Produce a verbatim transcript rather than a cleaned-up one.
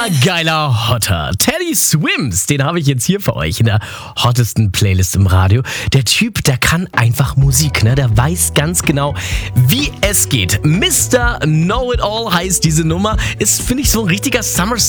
Mega geiler Hotter. Teddy Swims, den habe ich jetzt hier für euch in der hottesten Playlist im Radio. Der Typ, der kann einfach Musik, ne? Der weiß ganz genau, wie es geht. Mister Know-It-All heißt diese Nummer. Ist, finde ich, so ein richtiger Summer